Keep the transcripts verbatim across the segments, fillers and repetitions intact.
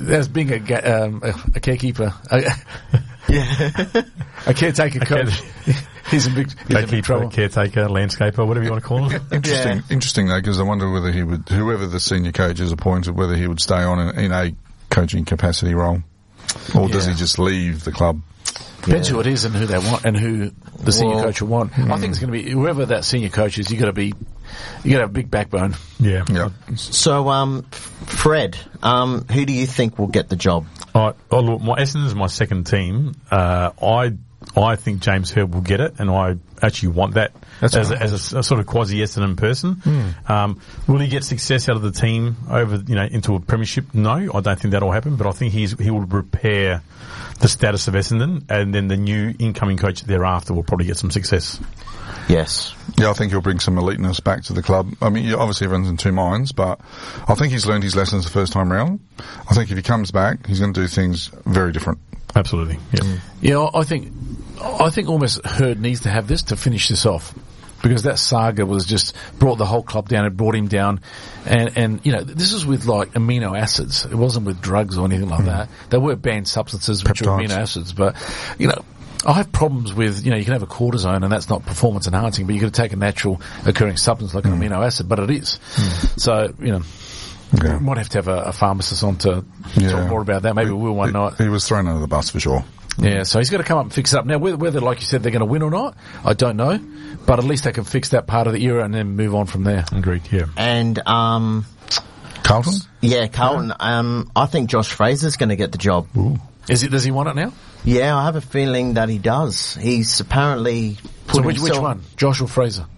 as being a, ga- um, a, a carekeeper, a, yeah, a caretaker coach. He's a big, he's a big trouble. Caretaker, landscaper, whatever you want to call him. Interesting, Yeah. interesting though, because I wonder whether he would, whoever the senior coach is appointed, whether he would stay on in, in a coaching capacity role, or does Yeah. he just leave the club? Depends who it is and who they want and who the senior Well, coach will want. I think it's going to be whoever that senior coach is. You got to be, you got to have a big backbone. Yeah. Yeah. So, um, Fred, um, who do you think will get the job? All right. Oh, look, my Essendon is my second team. Uh, I I think James Hird will get it, and I actually want that That's as, right. a, as a, a sort of quasi Essendon person. Um, will he get success out of the team over, you know, into a premiership? No, I don't think that'll happen. But I think he's he will repair the status of Essendon, and then the new incoming coach thereafter will probably get some success. Yes. Yeah, I think he'll bring some eliteness back to the club. I mean, yeah, obviously everyone's in two minds, but I think he's learned his lessons the first time round. I think if he comes back, he's going to do things very different. Absolutely. Yeah. Yeah, I think, I think almost Hurd needs to have this to finish this off. Because that saga was just brought the whole club down, it brought him down. And, and, you know, this is with like amino acids. It wasn't with drugs or anything like mm. that. They were banned substances which Peptides. are amino acids. But, you know, I have problems with, you know, you can have a cortisone and that's not performance enhancing, but you got to take a natural occurring substance like an mm. amino acid, but it is. Mm. So, you know, Yeah. we might have to have a, a pharmacist on to Yeah. talk more about that. Maybe we will one he, night. He was thrown under the bus for sure. Yeah, so he's got to come up and fix it up. Now, whether, whether, like you said, they're going to win or not, I don't know. But at least they can fix that part of the era and then move on from there. Agreed, yeah. And, um, Carlton? yeah, Carlton, um, I think Josh Fraser's going to get the job. Ooh. Is it? Does he want it now? Yeah, I have a feeling that he does. He's apparently put So which, which himself- one? Josh or Fraser?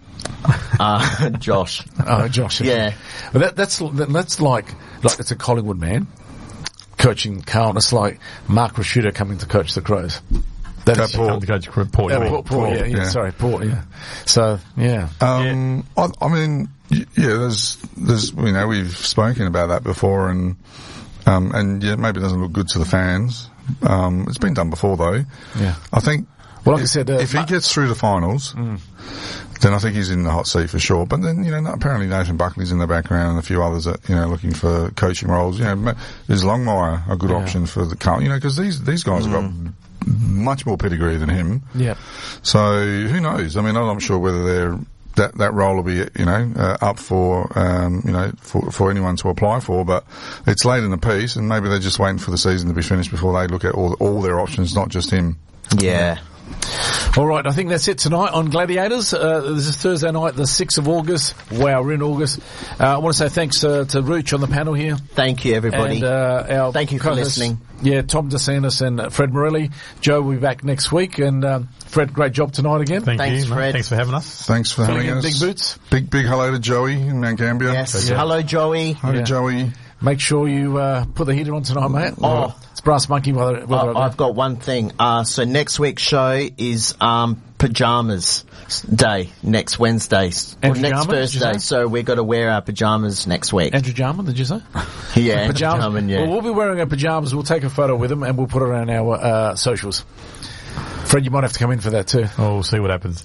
Uh, Josh. Oh, Josh. Yeah. But that, that's that's like like it's a Collingwood man coaching Carlton. It's like Mark Rashuda coming to coach the Crows. That Uh, is Port. Come to coach Port, Port, Yeah, you mean. Port, Port, yeah, yeah, yeah. sorry, Port, yeah. So, yeah. Um, I, I mean, y- yeah, there's, there's, you know, we've spoken about that before, and um, and yeah, maybe it doesn't look good to the fans. Um, it's been done before, though. Yeah. I think. Well, like I if, said, uh, if he Ma- gets through the finals, Mm. then I think he's in the hot seat for sure. But then, you know, apparently Nathan Buckley's in the background and a few others that, you know, looking for coaching roles. You know, ma- is Longmire a good Yeah. option for the Carlton? You know, because these these guys have got much more pedigree than him. Yeah. So who knows? I mean, I'm not sure whether they're that that role will be, you know, uh, up for um, you know for for anyone to apply for. But it's late in the piece, and maybe they're just waiting for the season to be finished before they look at all all their options, not just him. Yeah. All right, I think that's it tonight on Gladiators. Uh, this is Thursday night, the sixth of August. Wow, we're in August. Uh, I want to say thanks uh, to Rooch on the panel here. Thank you, everybody. And uh, our Thank you for co-hosts, listening. Yeah, Tom DeSantis and uh, Fred Morelli. Joe will be back next week. And um, Fred, great job tonight again. Thank Thanks, you. mate. Fred. Thanks for having us. Thanks for Filling having in us. big boots. Big big hello to Joey in Mount Gambier. Yes. Yeah. Hello, Joey. Hi Yeah. to Joey. Make sure you uh, put the heater on tonight, mate. Oh. It's Brass Monkey. Whether, whether I, I've got one thing. Uh, so next week's show is um, pajamas day, next Wednesday. Or Andrew next Jarman, did you Thursday. say? So we've got to wear our pajamas next week. Andrew Jarman, did you say? yeah, Andrew Pajamas. Jarman, yeah. Well, we'll be wearing our pajamas. We'll take a photo with them and we'll put it on our uh, socials. Fred, you might have to come in for that too. Oh, we'll see what happens.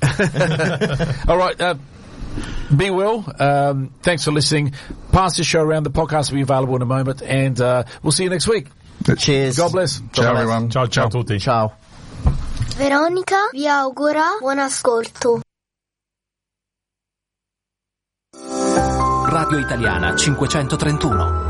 All right. Uh, be well. Um, thanks for listening. Pass the show around. The podcast will be available in a moment, and uh, we'll see you next week. Cheers. God bless. Ciao everyone. Ciao, ciao, tutti. Ciao. Veronica vi augura buon ascolto. Radio Italiana cinquecentotrentuno.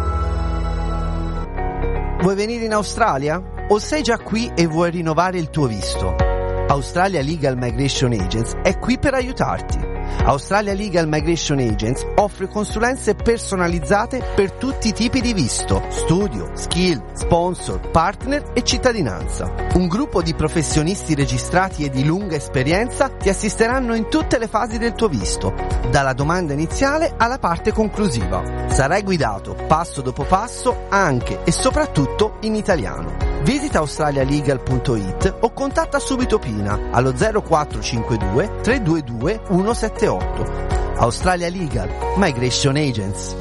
Vuoi venire in Australia? O sei già qui e vuoi rinnovare il tuo visto? Australia Legal Migration Agents è qui per aiutarti. Australia Legal Migration Agents offre consulenze personalizzate per tutti i tipi di visto, studio, skill, sponsor, partner e cittadinanza. Un gruppo di professionisti registrati e di lunga esperienza ti assisteranno in tutte le fasi del tuo visto, dalla domanda iniziale alla parte conclusiva. Sarai guidato passo dopo passo anche e soprattutto in italiano. Visita australialegal punto it o contatta subito Pina allo zero quattro cinque due tre due due uno sette otto. Australia Legal Migration Agents.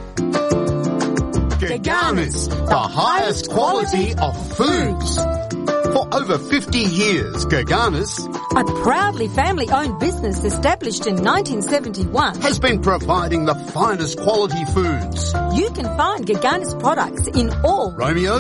Gaganas, the highest quality of foods. For over fifty years, Gaganas, a proudly family-owned business established in nineteen seventy-one, has been providing the finest quality foods. You can find Gaganas products in all Romeo